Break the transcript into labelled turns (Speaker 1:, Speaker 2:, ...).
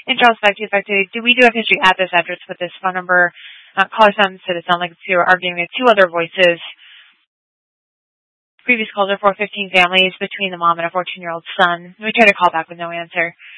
Speaker 1: In Charles 5252, do we do have history at this address with this phone number? Caller sounds said it sounded like they were arguing with two other voices. Previous calls are 415 families between the mom and a 14-year-old son. We tried to call back with no answer.